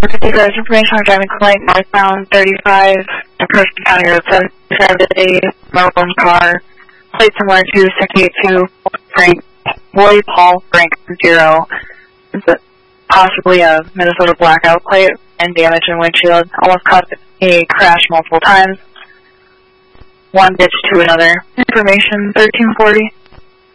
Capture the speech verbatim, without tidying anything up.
Particular information on driving complaint northbound thirty-five in Preston County Road seventy-five today, maroon car, plate similar to six eight two Frank, Roy Paul Frank Zero. Is it possibly a Minnesota blackout plate and damage in windshield? Almost caused a crash multiple times. One ditch to another. Information thirteen forty.